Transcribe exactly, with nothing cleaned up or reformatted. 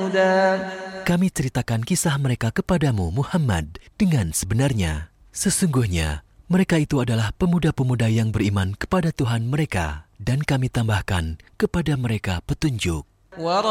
هدى. Kami ceritakan kisah mereka kepadamu Muhammad dengan sebenarnya. Sesungguhnya mereka itu adalah pemuda-pemuda yang beriman kepada Tuhan mereka, dan kami tambahkan kepada mereka petunjuk.